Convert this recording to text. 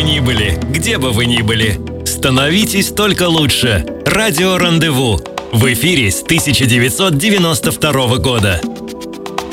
ни были, где бы вы ни были. Становитесь только лучше. Радио «Рандеву». В эфире с 1992 года.